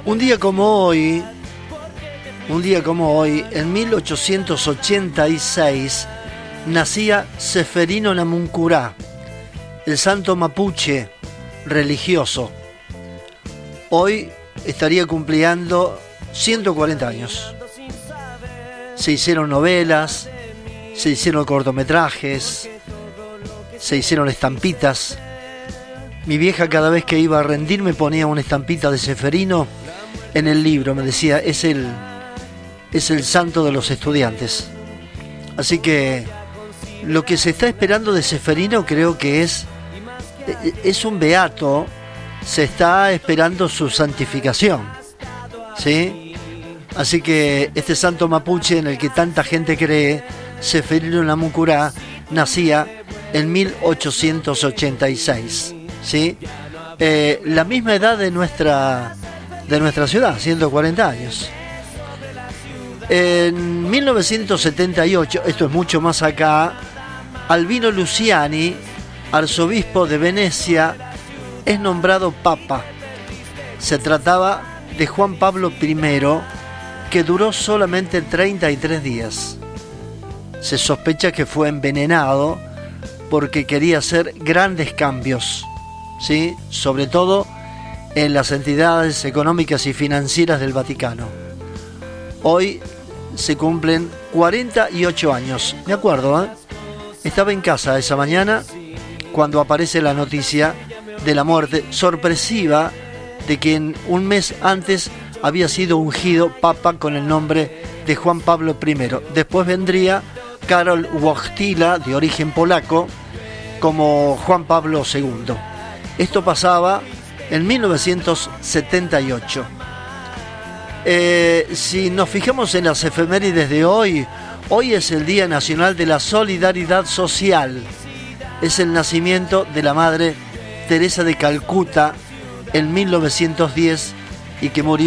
Un día como hoy, en 1886, nacía Seferino Namuncurá, el santo mapuche religioso. Hoy estaría cumpliendo 140 años. Se hicieron novelas, se hicieron cortometrajes, se hicieron estampitas. Mi vieja cada vez que iba a rendir me ponía una estampita de Seferino en el libro. Me decía, es el santo de los estudiantes. Así que lo que se está esperando de Seferino creo que es un beato. Se está esperando su santificación, ¿sí? Así que este santo mapuche en el que tanta gente cree, Seferino Namuncurá, nacía en 1886, ¿sí? La misma edad de nuestra ciudad, 140 años. En 1978, esto es mucho más acá, Albino Luciani, arzobispo de Venecia, es nombrado papa. Se trataba de Juan Pablo I, que duró solamente 33 días. Se sospecha que fue envenenado porque quería hacer grandes cambios, ¿sí? Sobre todo en las entidades económicas y financieras del Vaticano. Hoy se cumplen 48 años. Me acuerdo, ¿eh? Estaba en casa esa mañana cuando aparece la noticia de la muerte sorpresiva de quien un mes antes había sido ungido papa con el nombre de Juan Pablo I. Después vendría Karol Wojtyła, de origen polaco, como Juan Pablo II. Esto pasaba en 1978. Si nos fijamos en las efemérides de hoy es el Día Nacional de la Solidaridad Social. Es el nacimiento de la Madre Teresa de Calcuta en 1910 y que murió